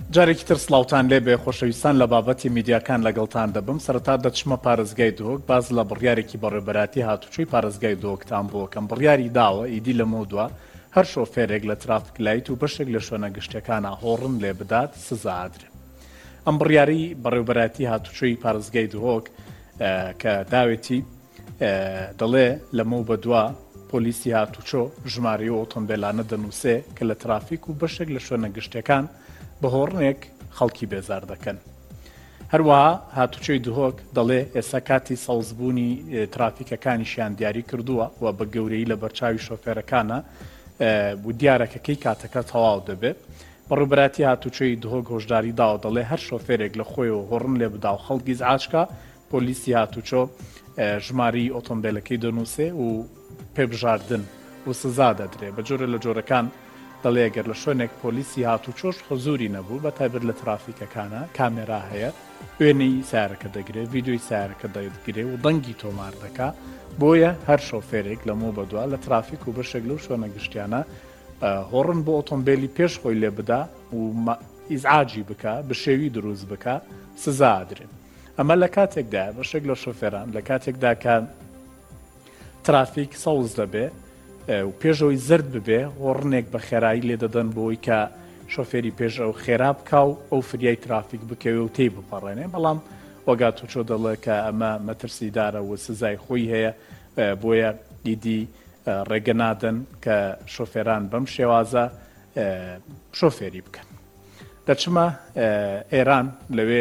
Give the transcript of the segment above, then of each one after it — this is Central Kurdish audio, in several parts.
جارێکی تر سڵاوتان لێ بێ خۆشەویستان لە بابەتی میدیاکان لەگەڵتان دەبم سەرەتا دەچمە پارێزگای دۆک باز لە بڕیارێکی بەڕێوەبەراتی هاتوچووی پارێزگای دۆکتان بۆکەم بڕیاری داوە ئیدی لە مۆدووە هەر شۆفێرێک لە ترافیک لایت و بەشێک لە شوێنە گشتەکانە هۆڕن لێ بدات سزادرێ ئەم بڕیاری بەڕێوەبەراتی هاتوچووی پارێزگای دۆک کە داوێتی دەڵێ لەمە بە دووە پۆلیسی هاتوچۆ ژمارە ئۆتۆمبیلانە دەنووسێ کە لە ترافیک و بەشێک لە شوێنە گشتەکان بەهۆڕنێک خەڵکی بێزار دەکەن. هەروەها هاتوچۆی دهۆک دەڵێ ئێستا کاتی سەوزبوونی ترافیکەکانیشیان دیاری کردووە و بە گەورەی لە بەرچاوی شۆفێرەکانە و دیارەکەکەی کاتەکە تەواو دەبێت. بەڕێوەبەراتی هاتوچۆی دهۆک هۆشداری داوە دەڵێ هەر شۆفێرێک لە خۆیەوە هۆڕن لێ بدا و خەڵکی زعاجکە پۆلیسی هاتوچۆ ژماری ئۆتۆمبیلەکەی دەنووسێ و پێبژاردن و سزا دەدرێ بە جۆرە لە جۆرەکان دەڵێ ئەگەر لە شوێنێک پۆلیسی هاتوچۆش حزوری نەبوو بە تایبەت لە ترافیکەکانە کامێرا هەیە وێنەی سیارەکە دەگرێت ڤیدیۆی سیارەکە دەگرێ و دەنگی تۆمار دەکا بۆیە هەر شۆفێرێک لە مۆ بەدووە لە ترافیک و بەشێک لەو شوێنە گشتیانە هۆڕن بۆ ئۆتۆمبیلی پێش خۆی لێ بدا و ئیزعاجی بکە بە شێوی دروست بکە سزا ئادرێن. ئەمە لە کاتێکدا بەشێک لە شۆفێران لە کاتێکدا کە ترافیک سەوز دەبێ و پێشەوەی زرد ببێ هۆڕنێک بە خێرایی لێ دەدەن بۆی کە شۆفێری پێش ئەو خێرا بکە و ئەو فریای ترافیک بکەوێ و تێی بپەڕێنێ بەڵام وەگاتوچۆ دەڵێ کە ئەمە مەترسیدارە و سزای خۆی هەیە بۆیە دیدی ڕێگە نادەن کە شۆفێران بەم شێوازە شۆفێری بکەن. دەچمە ئێران لەوێ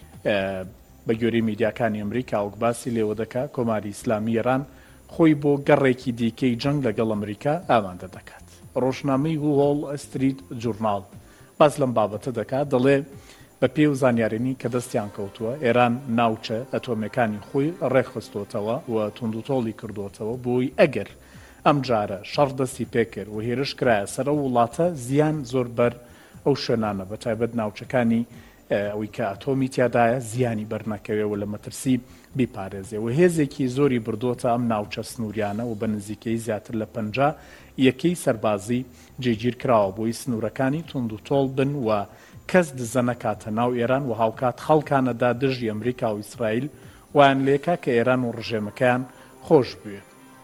بە گوێرەی میدیاکانی ئەمریکا ئەوکباسی لێوە دەکات کۆماری ئیسلامی ئێران خۆی بۆ گەڕێکی دیکەی جەنگ لەگەڵ ئەمریکا ئامادە دەکات. ڕۆژنامەی وۆڵ ئەستریت جورناڵ باز لەم بابەتە دەکات دەڵێ بە پێی و زانیارێنی کە دەستیان کەوتووە ئێران ناوچە ئەتۆمەکانی خۆی ڕێخستۆتەوە و توندوتۆڵی کردوتەوە بۆی ئەگەر ئەم جارە شەڕ دەستی پێکرد و هێرش کرایە سەرە وڵاتە زیان زۆر بەر ئەو شوێنانە بە تایبەت ناوچەکانی ئەوەی کە ئەتۆمی تیادایە زیانی بەرنەکەوێ و لە مەترسی بیپارێزێ و هێزێکی زۆری بردوۆتە ئەم ناوچە سنووریانە و بە نزیکەی زیاتر لە 50 یەکەی سەربازی جێگیر کراوە بۆی سنوورەکانی توندوتۆڵ بن و کەس دزە نەکاتە ناو ئێران و هاوکات خەڵکانەدا دژی ئەمریکا و ئیسرائیل ویان لێکە کە ئێران و ڕژێمەکەیان خۆش بوێ.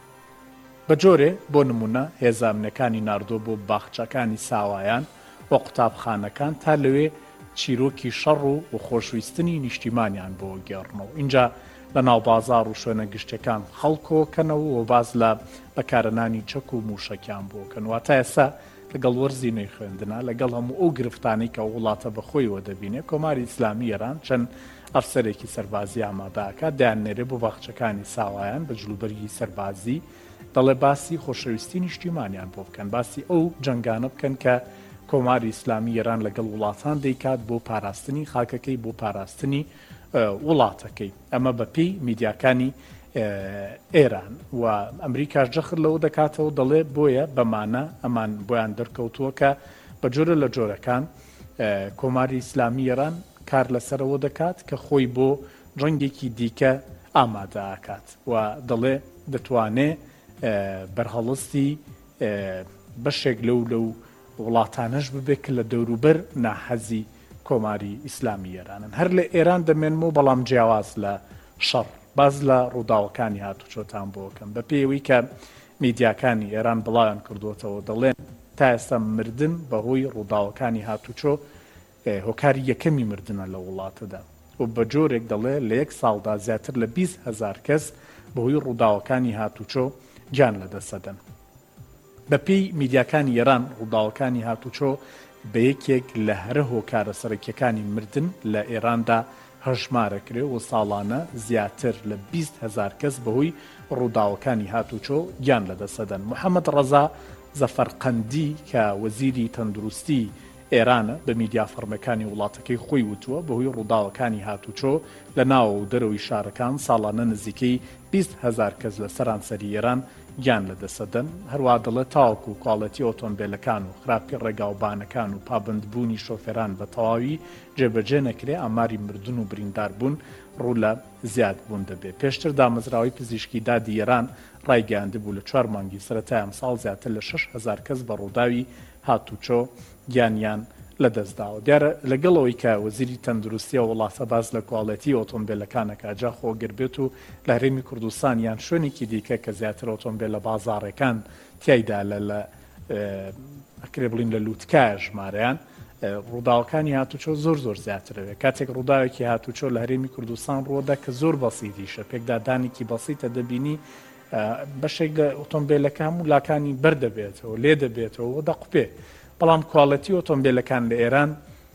بە جۆرێ بۆ نمونە هێزانەکانی ناردۆ بۆ باخچەکانی ساوایان و قوتابخانەکان تا لەوێ چیرۆکی شەڕ و خۆشویستنی نیشتیمانیان بۆ گێڕنەوە. اینجا لە ناو بازار و شوێنە گشتەکان خەڵکۆکەنەوە و باز لە بەکارەنانی چەک و موشەکیان بۆکەن واتە ئێستا لەگەڵ وەرزی نوێی خوێندنە لەگەڵ هەموو ئەو گرفتانەی کە وڵاتە بەخۆیەوە دەبینێ کۆماری ئیسلامی ئێران چەند ئەفسەرێکی سەربازی ئامادەکە دایانێرێ بۆ باخچەکانی ساوایان بە جلوبەرگی سەربازی دەڵێ باسی خۆشەویستی نیشتیمانیان بۆ بکەن باسی ئەو جەنگانە بکەن کە کۆماری ئیسلامی ئێران لەگەڵ وڵاتان دەیکات بۆ پاراستنی خاکەکەی بۆ پاراستنی وڵاتەکەی ئەمە بەپێی میدیاکانی ئێران و ئەمریکاش جەخر لەوە دەکاتەوە دەڵێ بۆیە بەمانە ئەمان بۆیان دەرکەوتووە کە بە جۆرە لە جۆرەکان کۆماری ئیسلامی ئێران کار لەسەرەوە دەکات کە خۆی بۆ ڕەنگێکی دیکە ئامادەکات و دەڵێ دەتوانێت بەرهەڵستی بەشێک لەو وڵاتانەش ببێت کە لە دەوروبەر ناحەزی کۆماری ئیسلامی ئێرانن هەر لە ئێران دەمێنمەوە بەڵام جیاواز لە شەڕ باز لە ڕووداوەکانی هاتوچۆتان بۆکەم بە پێوەی کە میدیاکانی ئێران بڵاویان کردوتەوە دەڵێن تا ئێستا مردن بەهۆی ڕووداوەکانی هاتوچۆ هۆکاری یەکەمی مردنە لە وڵاتەدا و بە جۆرێک دەڵێ لە یەک ساڵدا زیاتر لە 20,000 کەس بەهۆی ڕووداوەکانی هاتوچۆ گیان لەدەسەدەن. بەپێی میدیاکانی ئێران ڕووداوەکانی هاتوچۆ بە یەکێک لە هەرە هۆکارە سەرەکیەکانی مردن لە ئێراندا هەژمارەکرێ و ساڵانە زیاتر لە 20,000 کەس بەهۆی ڕووداوەکانی هاتوچۆ گیان لەدەسەدەن. محەممەد ڕەزا زەفەرقەندی کە وەزیری تەندروستی ئێرانە بە میدیا فەرمەکانی وڵاتەکەی خۆی وتووە بەهۆی ڕووداوەکانی هاتوچۆ لە ناوە و دەرەوەی شارەکان ساڵانە نزیکەی 20,000 کەس لە سەرانسەری ئێران گیان لەدەسەدەن هەروە دەڵێت تاوەکو و کاڵەتی ئۆتۆمبیلەکان و خراپی ڕێگاوبانەکان و پابندبوونی شۆفێران بە تەواوی جێبەجێ نەکرێ ئاماری مردن و بریندار بوون ڕوو لە زیاد بوون دەبێت. پێشتر دامەزراوی پزیشکی دادی ئێران ڕایگەیاندبوو لە 4 مانگی سەرەتای ئەم ساڵ زیاتر لە 6,000 کەس بە ڕووداوی هاتوچۆ گیانیان لەدەستداوە. دیارە لەگەڵەوەی کە وەزیری تەندروستیە وڵاتە باز لە کواڵەتی ئۆتۆمبیلەکانەکە جا خۆگربێت و لە هەرێمی کوردستان یان شوێنێکی دیکە کە زیاتر ئۆتۆمبیل لە بازاڕەکان تیایدا لە ئەکرێ بڵین لە لووتکایە ژمارەیان ڕووداوەکانی هاتوچۆ زۆر زیاترەوێ. کاتێک ڕووداوێکی هاتوچۆ لە هەرێمی کوردستان ڕووەدا کە زۆر بەسیتیشە پێکدادانێکی بەسیتە دەبینی بەشێک لە ئۆتۆمبیلەکان و لاکانی بەردەبێتەوە لێ دەبێتەوە دەقوپێ. بەڵام کواڵەتی ئۆتۆمبیلەکان لە ئێران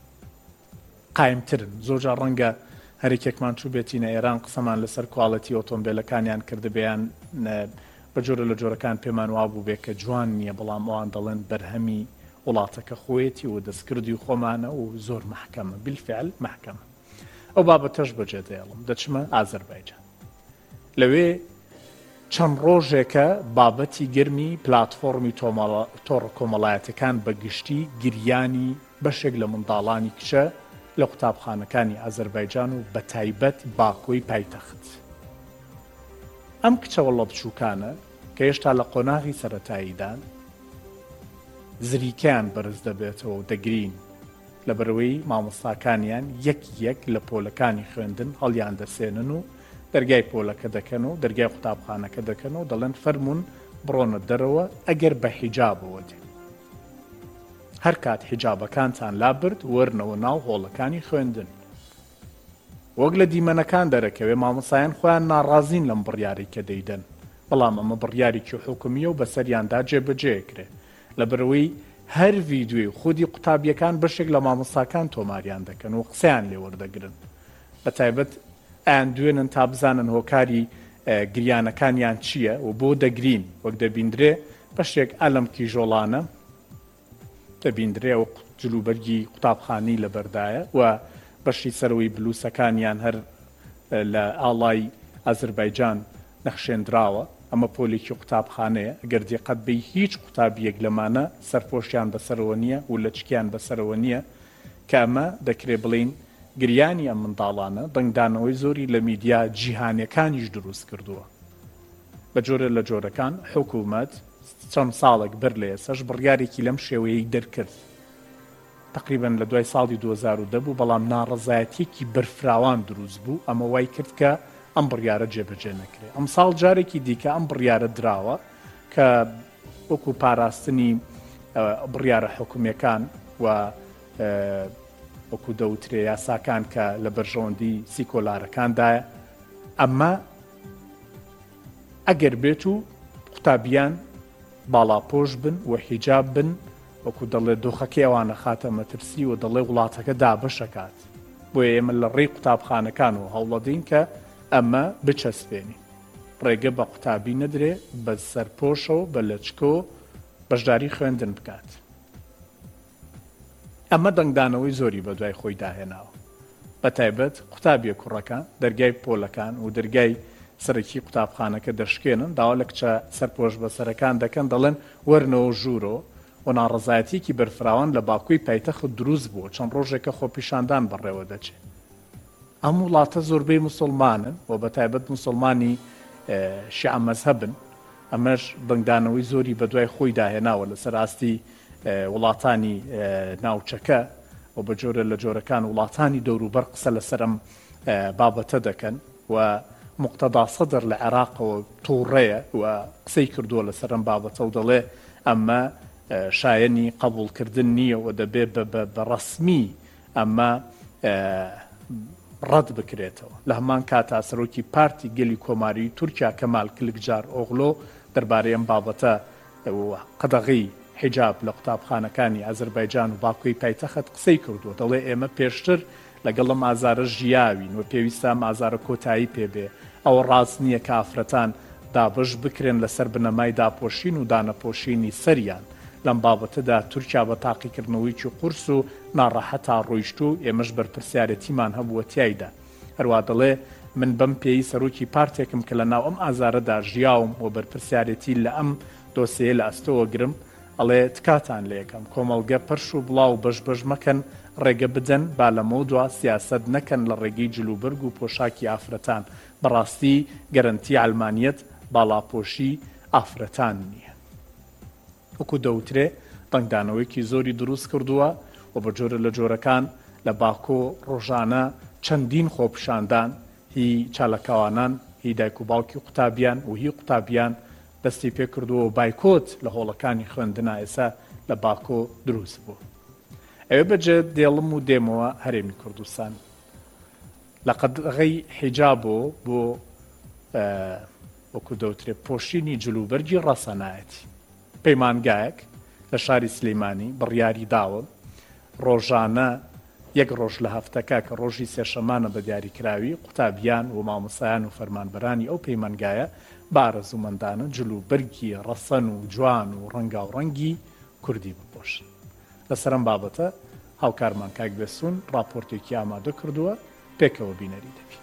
قایمترن. زۆرجار ڕەنگە هەرێکێکمان چوو بێتینە ئێران قسەمان لەسەر کواڵەتی ئۆتۆمبیلەکانیان کردبیان بە جۆرە لە جۆرەکان پێمان وابوو بێ کە جوان نییە، بەڵام ئەوان دەڵێن بەرهەمی وڵاتەکە خۆیەتی و دەستکردی خۆمانە و زۆر محکەمە، بالفعل محکەمە. ئەو بابەتەش بەجێ دەێڵم دەچمە ئازەربایجان. لەوێ چەند ڕۆژێکە بابەتی گرمی پلاتفۆرمی تۆڕ کۆمەڵایەتەکان بەگشتی گریانی بەشێک لە منداڵانی کچە لە قوتابخانەکانی ئازەربایجان و بە تایبەت باکۆی پایتەخت. ئەم کچەوەڵە بچووکانە کە هێشتا لە قۆناغی سەرەتاییدان زریکیان بەرز دەبێتەوە و دەگرین لەبەرەوەی مامۆستاکانیان یەک لە پۆلەکانی خوێندن هەڵیان دەسێنن و دەرگای پۆلەکە دەکەن و دەرگای قوتابخانەکە دەکەن و دەڵێن فەرمونون بڕۆنە دەرەوە ئەگەر بە حیجابەوە دێ. هەر کات حیجابەکانتان لابرد وەرنەوە ناو هۆڵەکانی خوێندن. وەک لە دیمەنەکان دەرەکەوێ مامۆسایان خۆیان ناڕازین لەم بڕیاری کە دەیدەن، بەڵام ئەمە بڕیارێکی حکومیە و بەسەریاندا جێبەجێکرێ لەبەرەوەی هەر ڤیدیۆی خودی قوتابیەکان بەشێک لە مامۆستاکان تۆماریان دەکەن و قسەیان لێ وەردەگرن. بە تایبەت ئەیان دوێنن تا بزانن هۆکاری گریانەکانیان چییە و بۆ دەگرین. وەک دەبیندرێ بەشێک ئەلەم کیژۆڵانە دەبیندرێ و جلوبەرگی قوتابخانی لەبەردایە و بەشی سەرەوەی بلووسەکانیان هەر لە ئاڵای ئازەربایجان نەخشێنراوە. ئەمە پۆلێکی قوتابخانەیە، ئەگەر دیقەت بێ هیچ قوتابیەک لەمانە سەرپۆشیان بەسەرەوە نییە و لە چکیان بەسەرەوە نییە کە ئەمە دەکرێ بڵین گریانی ئەم منداڵانە دەنگدانەوەی زۆری لە میدیا جیهانیەکانیش دروست کردووە. بە جۆرە لە جۆرەکان حکوومەت چەند ساڵێک بەر لە ئێسەش بڕیارێکی لەم شێوەیەی دەرکرد. تقریبەن لە دوای ساڵی 2010 بوو، بەڵام ناڕەزایەتێکی بەرفراوان دروست بوو. ئەمە وای کرد کە ئەم بڕیارە جێبەجێ نەکرێت. ئەم ساڵ جارێکی دیکە ئەم بڕیارە دراوە کە وەکو پاراستنی بڕیارە حکومیەکان و وەکو دەوترێ یاساکان کە لە بەرژەوەندی سیکۆلارەکاندایە، ئەمە ئەگەر بێت و قوتابیان باڵاپۆش بن و حیجاب بن، وەکو دەڵێ دۆخەکەی ئەوانە خاتە مەترسی و دەڵێ وڵاتەکە دابەشەکات. بۆیە ئێمە لە ڕێی قوتابخانەکان و هەوڵەدەین کە ئەمە بچەسپێنی. ڕێگە بە قوتابی نەدرێ بە سەرپۆشەوە بە لەچکۆ بەشداری خوێندن بکات. ئەمە دەنگدانەوەی زۆری بە دوای خۆی داهێناوە. بە تایبەت قوتابیە کوڕەکان دەرگای پۆلەکان و دەرگای سەرەکی قوتابخانەکە دەشکێنن، داوا لە کچە سەرپۆش بەسەرەکان دەکەن، دەڵێن وەرنەوە ژوورۆ و ناڕەزایەتێکی بەرفراوان لە باکووی پایتەخت دروست بووە. چەند ڕۆژێکە خۆپیشاندان بەڕێوە دەچێت. ئەم وڵاتە زۆربەی موسڵمانن و بە تایبەت موسڵمانی شیعە مەزهەبن. ئەمەش دەنگدانەوەی زۆری بە دوای خۆی داهێناوە لەسەر ئاستی وڵاتانی ناوچەکە و بە جۆرە لە جۆرەکان وڵاتانی دەوروبەر قسە لەسەرم بابەتە دەکەن و مقتەدا سەدر لە عێراقەوە تووڕەیە و قسەی کردووە لەسەرم بابەتە و دەڵێ ئەمە شایەنی قبولکردن نییە و دەبێت بە ڕەسمی ئەمە ڕەت بکرێتەوە. لە هەمان کاتا سەرۆکی پارتی گەلی کۆماری تورکیا کەمال کلکجار ئۆغلۆ دەربارەی ئەم بابەتە قەدەغی حیجاب لە قوتابخانەکانی ئازەربایجان و باکووی پایتەخت قسەی کردووە. دەڵێ ئێمە پێشتر لەگەڵ ئەم ئازارە ژیاوین و پێویستە ئەم ئازارە کۆتایی پێبێ. ئەوە ڕاست نییە کە ئافرەتان دابش بکرێن لەسەر بنەمای داپۆشین و دانەپۆشینی سەریان. لەم بابەتەدا تورکیا بە تاقیکردنەوەیکی قورس و ناڕەحەتا ڕۆیشت و ئێمەش بەرپرسیارەتیمان هەبووە تیایدا. هەروە دەڵێ من بەم پێی سەرۆکی پارتێکم کە لە ناو ئەم ئازارەدا ژیاوم و بەرپرسیارەتی لە ئەم دۆسیە لە ئەستەوە گرم، ئەڵێ تکاتان لە یەکەم کۆمەڵگە پەرش و بڵاو بەش مەکەن، ڕێگە بدەن با لەمە دوا سیاسەت نەکەن لە ڕێگەی جلوبەرگ و پۆشاکی ئافرەتان. بەڕاستی گەرنتی ئالمانیەت باڵاپۆشی ئافرەتان نییە. وەکو دەوترێ دەنگدانەوەیکی زۆری دروست کردووە و بە جۆرە لە جۆرەکان لە باکۆ ڕۆژانە چەندین خۆپشاندان هی چالەکاوانان هی دایک و باوکی قوتابیان و هی قوتابیان دەستی پێ کردووە و بایکۆت لە هۆڵەکانی خوێندنا ئێستا لە باکۆ دروست بوو. ئەوێ بەجێ دێڵم و دێمەوە هەرێمی کوردستان لە قەدەغەی حیجابۆ بۆ وەکو دەوترێ پۆشینی جلوبەرگی ڕەسەنایەتی پەیمانگایەک لە شاری سلەیمانی بڕیاری داوە ڕۆژانە یەک ڕۆژ لە هەفتەکە کە ڕۆژی سێشەمانە بە دیاریکراوی قوتابیان و مامۆسایان و فەرمانبەرانی ئەو پەیمانگایە بە ئارەزومەندانە جلوبەرگی ڕەسەن و جوان و ڕەنگاوڕەنگی کوردی بپۆشن. لەسەر ئەم بابەتە هاوکارمان کاک بێسوون راپۆرتێکی ئامادە کردووە پێکەوە بینەری دەبین.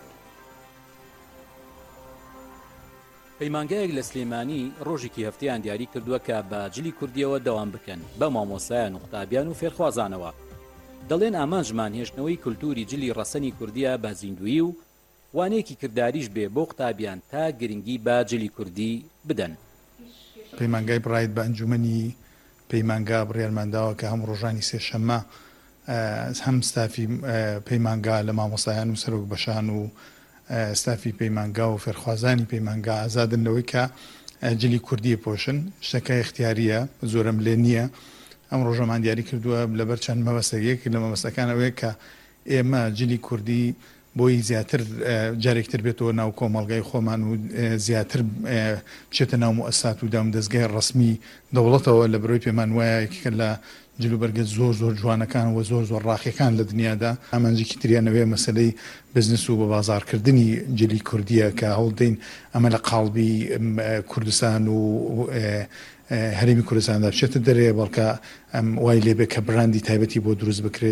پەیمانگایەک لە سلێمانی ڕۆژێکی هەفتەیان دیاری کردووە کە بە جلی کوردیەوە دەوام بکەن بە مامۆسایان و قوتابیان و فێرخوازانەوە. دەڵێن ئامانجمان هێشتنەوەی کولتوری جلی ڕەسەنی کوردیە بە زیندوی و وانەیەکی کرداریش بێ بۆ قوتابیان تا گرنگی بە جلی کوردی بدەن. پەیمانگای بڕایت بە ئەنجومەنی پەیمانگا بڕیارمانداوە کە هەم ڕۆژانی سێشەممە هەم ستافی پەیمانگا لە مامۆسایان و سەرۆک بەشان و ستافی پەیمانگا و فێرخوازانی پەیمانگا ئازادنەوەی کە جلی کوردی پۆشن شتەکە اختیاریە زۆرم لێ نییە. ئەم ڕۆژەمان دیاری کردووە لەبەر چەند مەبەستەیەک لە مەبەستەکانەوەی کە ئێمە جلی کوردی بۆی زیاتر جارێکتر بێتەوە ناو کۆمەڵگای خۆمان و زیاتر بچێتە ناو مؤسسات و دام دەستگای ڕسمی دەوڵەتەوە لە بەرەوەی پێمان وایە یەکێکە لە جلوبەرگە زۆر جوانەکان و زۆر ڕاقیەکان لە دنیادا. ئامانجێکی تریانەوەی مەسەلەی بزنس و بە بازارکردنی جلی کوردیە کە هەوڵدەین ئەمە لە قاڵبی کوردستان و هەرێمی کوردستاندا بچێتە دەرێ بەڵکە ئەم وای لێبێ کە براندی تایبەتی بۆ دروست بکرێت.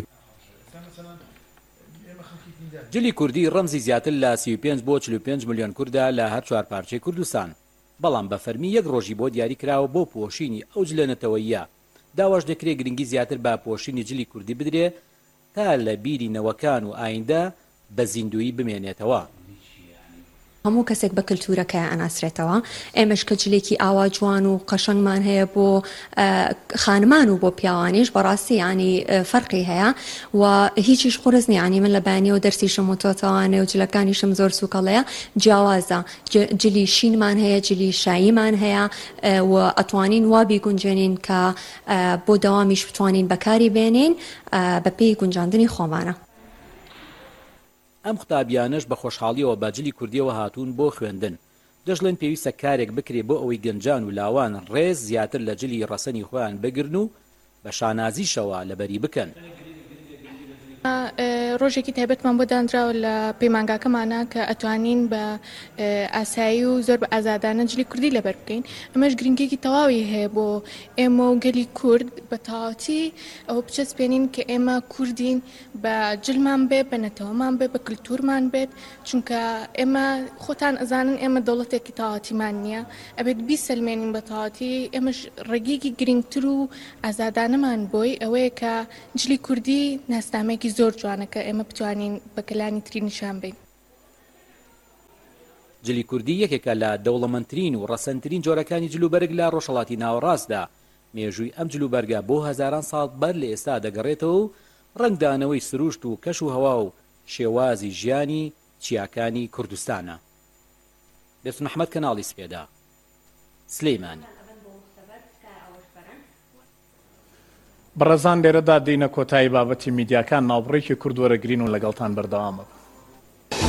جلی کوردی ڕەمزی زیاتر لە 35 بۆ 45 ملیۆن کووردا لە هەر چوار پارچەی کوردستان، بەڵام بە فەرمی یەک ڕۆژی بۆ دیاری کراوە بۆ پۆشینی ئەو جلێنەتەوەیە. داواش دەکرێت گرنگی زیاتر بە پۆشینی جلی کوردی بدرێ تا لە بیری نەوەکان و ئایندە بە زیندوی بمێنێتەوە. هەموو کەسێک بە کللتورەکە ئەناسرێتەوە. ئێمەش کە جلێکی ئاوا جوان و قەشەنگمان هەیە بۆ خانمان و بۆ پیاوانیش بەڕاستی ینی فەرقی هەیە و هیچیش قورس نیە. ینی من لە بەیانیەوە دەرسیشم و تۆتەوانێ و جلەکانیشم زۆر سوکەڵەیە جیاوازە. جلی شینمان هەیە، جلی شاییمان هەیە و ئەتوانین وا بیگونجێنین کە بۆ دەوامیش بتوانین بەکاری بێنین بە پێی گونجاندنی خۆمانە. ئەم قوتابیانش بە خۆشحاڵیەوە بە جلی کوردیەوە هاتوون بۆ خوێندن. دەژڵێن پێویستە کارێک بکرێ بۆ ئەوەی گەنجان و لاوان ڕێز زیاتر لە جلی ڕەسەنی خۆیان بگرن و بە شانازیشەوە لەبەری بکەن. ڕۆژێکی تایبەتمان بۆ دانراوە لە پەیمانگاکەمانە کە ئەتوانین بە ئاسایی و زۆر بە ئازادانە جلی کوردی لەبەر بکەین. ئەمەش گرنگێکی تەواوی هەیە بۆ ئێمە و گەلی کورد بە تەواوەتی ئەوە بچەسپێنین کە ئێمە کوردین بە جلمان بێت، بە نەتەوەمان بێت، بە کللتورمان بێت، چونکە ئێمە خۆتان ئەزانن ئێمە دەوڵەتێکی تەواوەتیمان نییە، ئەبێت بیسەلمێنین بە تەواوەتی. ئێمەش ڕێگەیەکی گرنگتر و ئازادانەمان بۆی ئەوەیە کە جلی کوردی ناسنامەیەکی زۆر جوانەکە ئێمە بتوانین بە کەلانی تری نیشان بین. جلی کوردی یەکێکە لە دەوڵەمەندترین و ڕەسەنترین جۆرەکانی جلوبەرگ لە ڕۆژهەڵاتی ناوەڕاستدا. مێژووی ئەم جلوبەرگە بۆ هەزاران ساڵ بەر لە ئێستا دەگەڕێتەوە و ڕنگدانەوەی سروشت و کەش و هەوا و شێوازی ژیانی چیاکانی کوردستانە. بێسون محەممەد کەناڵی سپێدا، سلەیمانی. بەڕێزان لێرەدا دێینە کۆتایی بابەتی میدیاکان ناوبڕێکی کورد وەرەگرین و لەگەڵتان بەردەوامە.